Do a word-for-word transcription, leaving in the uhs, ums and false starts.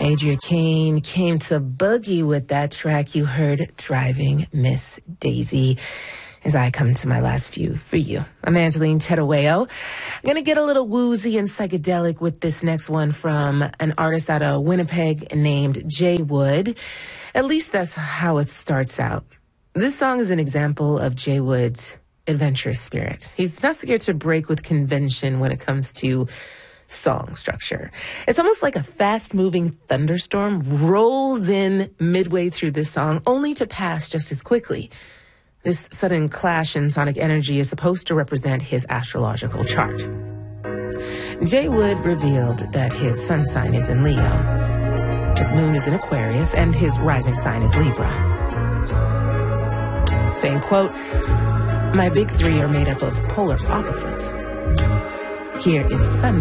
Adria Kane came to boogie with that track you heard, Driving Miss Daisy, as I come to my last few for you. I'm Angeline Terueo. I'm going to get a little woozy and psychedelic with this next one from an artist out of Winnipeg named Jay Wood. At least that's how it starts out. This song is an example of Jay Wood's adventurous spirit. He's not scared to break with convention when it comes to song structure. It's almost like a fast-moving thunderstorm rolls in midway through this song, only to pass just as quickly. This sudden clash in sonic energy is supposed to represent his astrological chart. Jay Wood revealed that his sun sign is in Leo, his moon is in Aquarius, and his rising sign is Libra. Saying, quote, "My big three are made up of polar opposites. Here is sun